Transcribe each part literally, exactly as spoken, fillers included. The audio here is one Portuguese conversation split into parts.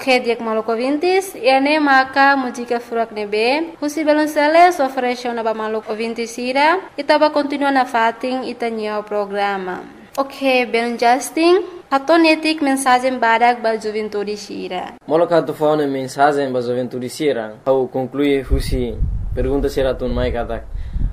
Ok, dia que maluco ouvintes, e ane maka música furak nebe, husi Violonceles ofereceu na ba maluco ouvintes ira, e tava continuando a fating itanya o programa. Ok, bem Justin, hatonetik mensagem badak ba juventude sira. Moloka tu fauna mensagem ba juventude sira, au conclui husi pergunta sira tun mai katak.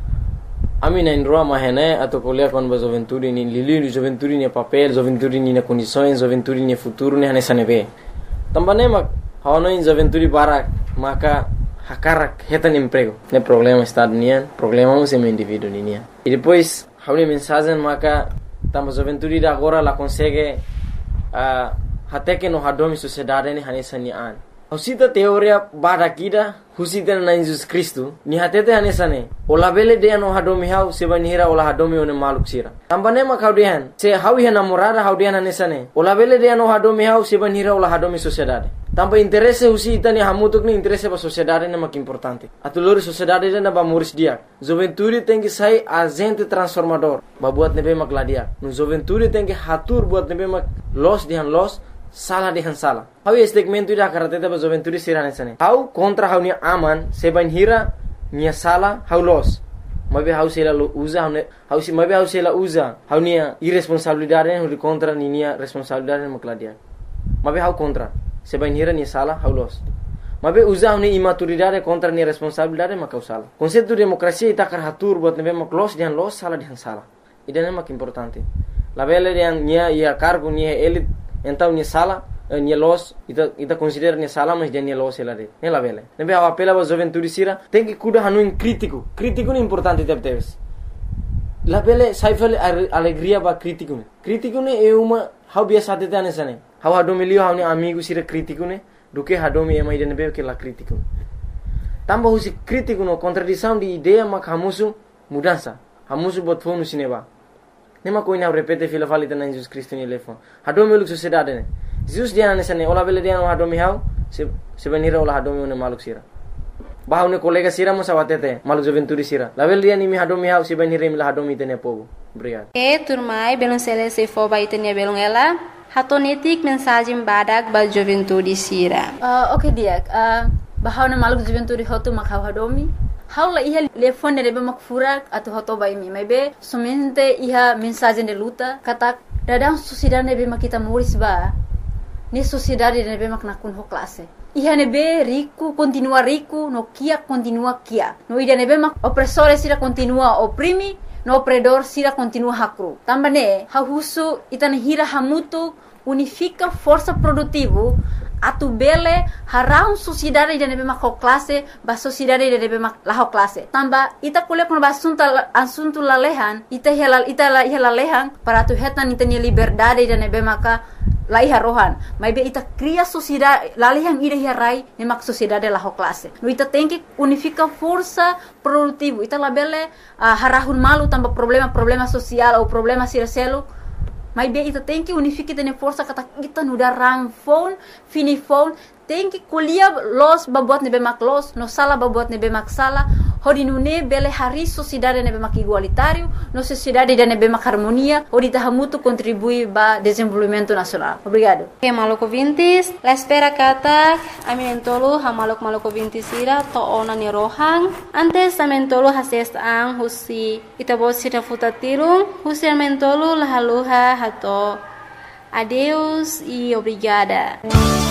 Ami na indroa mahene atau kuliah kon ba juventude ni lili juventude ni papel, juventude ni na condições, juventude ni futuro ni hane sanebe. Tambane mak hawana in juventude barak maka hakarak hetan emprego. Ne problema está nian, problema um sem indivíduo nian. E depois hauni mensagem maka tamba juventude da agora la consegue uh, até que no hadomi sociedade ni hane sanian. Husita teoria barakida husita na Jesus Cristo ni hatete hane sane. Ola bele de no hadomi hau se banira ola hadomi one maluk sira. Tambane mak haudian se hawi hana morada haudian hane sane. Ola bele de no hadomi hau se banira ola hadomi sociedade. Tamba interesse husita ni hamutuk ni interesse ba sociedade na mak importante. Atulori sociedade na ba muris dia. Juventude tem que sai agente transformador. Ba buat nebe mak ladia. No juventude tem que hatur buat nebe mak los dihan los salah dihan salah. Hau segmento ida karate ba juventude sirane sane. Hau kontra hau ni aman se banira nia salah hau los. Mabe hau sela lo usa hau hau si mabe hau sela usa hau nia irresponsabilidade hau contra ni nia responsabilidade mak ladia. Mabe hau contra se banira nia salah hau los. Mabe usa hau ni imaturidade contra nia responsabilidade mak hau salah. Konsepto demokrasia ita kar hatur buat nebe mak los dihan los salah dihan salah. Ida mak importante. La bele dihan nia ia cargo nia elit então nia sala nia los ita ita considera nia sala mas dia nia los ela de ne la vele nebe a apela ba juventude sira tem que cuida hanu in crítico crítico ni importante deve ter la vele sai vele alegria ba crítico crítico ne é uma how biasa de tane sane how hado milio how ni amigo sira crítico ne do que hado mi mai de nebe que la crítico tamba husi crítico no contradição de ideia mak hamusu mudança hamusu bot fonu sineba. Nema ko ina repete fila falita na Jesus Cristo ni lefon. Hado mi luk sociedade ne. Jesus dia na sane ola bele dia no hado mi hau se se benira ola hado mi ne maluk sira. Ba ne kolega sira mo sawatete maluk juventude sira. La bele dia ni mi hado mi hau se benira mi la hado mi tene povo. Obrigado. E turmai Violonceles se fo ba itenia belong ela. Hatonetik mensagem badak ba juventude sira. Uh, okay dia. Uh, bahau na maluk juventude hotu mak hau hado mi. Haula iha telefone rebe mak furak atau hoto bai mi maybe somente iha mensagem de luta katak dadang sociedade nebe mak kita muris ba ni sociedade nebe mak nakun ho classe iha nebe rico continua rico no kia continua kia no ida nebe mak opressore sira continua oprimi no opredor sira continua hakru tambane ha husu itana hira hamutu unifica força produtivo atu bele harau sociedade de nebe mak classe ba sociedade de nebe mak la classe tamba ita kuliah kon ba assunto assunto la lehan ita hela ita la hela lehan para tu hetan ita ni liberdade de nebe maka la iha rohan mai be ita cria sociedade la lehan ida hirai ne mak sociedade la classe no ita tem que unifica força produtivo ita la bele uh, harahun malu tamba problema problema social ou problema siraselo. Mas bem, ita tem que unificar tene força kata kita nuda rang phone, fini phone, tem que kuliah los babuat nebe mak los, no sala babuat nebe mak sala, hodi nune bele hari sociedade nebe mak igualitário, no sociedade de nebe mak harmonia, hodi tahamutu contribui ba desenvolvimento nacional. Obrigado. Okay, maluco vintis, la espera kata, aminentolo ha maluk maluco vintis ira to ona ni rohang, antes amentolo hases ang husi itabot sira futatirung, husi amentolo lahaluha hato. Adeus e obrigada.